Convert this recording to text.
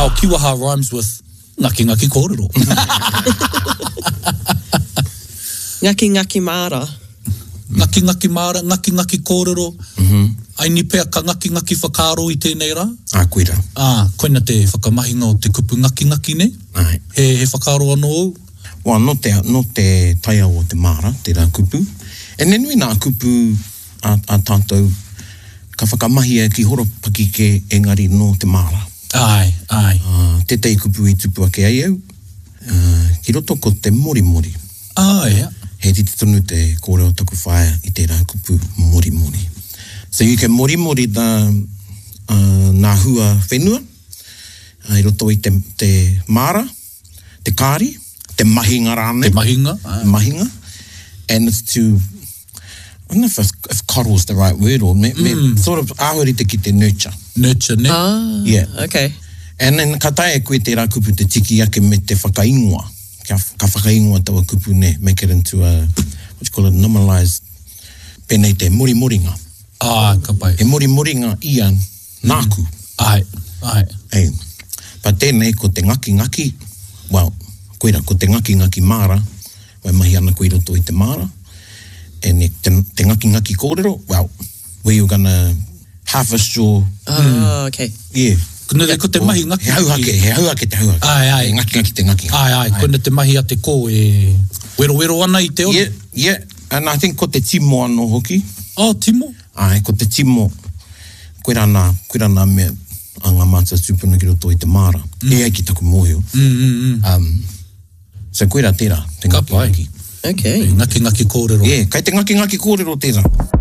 Our kiwaha rhymes with ngaki ngaki kōrero. Ngaki ngaki māra. Ngaki ngaki māra, ngaki ngaki kōrero. Ai ni pea ka ngaki ngaki whakaro i tēnei rā. Koira. Koina te whakamahinga o te kupu ngaki ngaki ne? Ai. He whakaro anō au? Wā, no te taia o te māra, te rā kupu. E nenui nā kupu a tātou ka whakamahia ki horopaki ke engari no te māra. Ai. Te tei kupu i tupu ake ai au. Ki roto ko te mori mori. Ia. He titi tonu te kōrero taku whaia i te rā kupu mori mori. So you can mori mori nā hua whenua. I roto i te māra, te kāri, te mahinga rāne. Te mahinga. Mahinga. And it's to, I don't know if coddle is the right word or sort of ahuri te ki te nurture. Nurture, ne? Yeah. Okay. And then ka tae koe te rā kupu te tiki ake me te whakaingoa. Ka whakaingoa tawa kupu ne, make it into a, what you call it, normalized, penei te mori moringa. Ka pai. He mori moringa ia nāku. Ai. Ei. Pa tēnei ko te ngaki ngaki, well, koira, ko te ngaki ngaki māra, wai mahi ana koe roto i te māra, and te ngaki ngaki kōrero, well, where you're gonna harvest your... Okay. Yeah. Kuna ko te mahi ngaki. He hauake te hauake. Ai. Ngaki ngaki te ngaki. Ai. Kuna te mahi a te kō e wero ana i te ora. Yeah. And I think ko te timo anō hoki. Timo? Ai, ko te timo. Koira nā mea a ngā mātua tūpuna ki roto i te māra. E ai ki taku mōhio. So koira tērā, te ngaki ngaki. Okay. Ngaki ngaki kōrero. Yeah, kai te ngaki ngaki kōrero tērā.